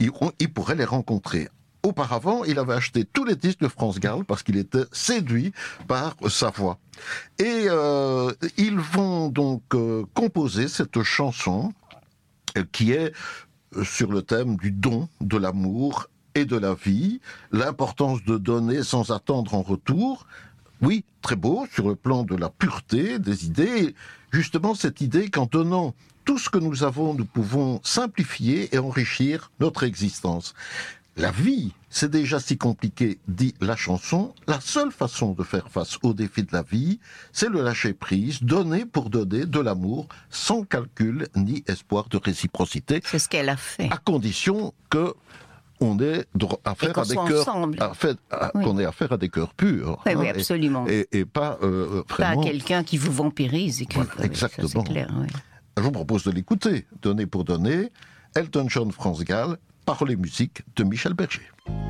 il pourrait les rencontrer. Auparavant, il avait acheté tous les disques de France Gall parce qu'il était séduit par sa voix. Et ils vont donc composer cette chanson qui est sur le thème du don, de l'amour et de la vie, l'importance de donner sans attendre en retour. Oui, très beau, sur le plan de la pureté des idées. Justement, cette idée qu'en donnant tout ce que nous avons, nous pouvons simplifier et enrichir notre existence. La vie, c'est déjà si compliqué, dit la chanson. La seule façon de faire face aux défis de la vie, c'est le lâcher-prise, donner pour donner de l'amour, sans calcul ni espoir de réciprocité. C'est ce qu'elle a fait. À condition que on ait affaire à des cœurs, qu'on ait affaire à des cœurs purs. Oui, oui, absolument. Et pas vraiment... Pas à quelqu'un qui vous vampirise. Et voilà, exactement. Ça, c'est clair, oui. Je vous propose de l'écouter. Donner pour donner. Elton John, France Gall, paroles et musique de Michel Berger.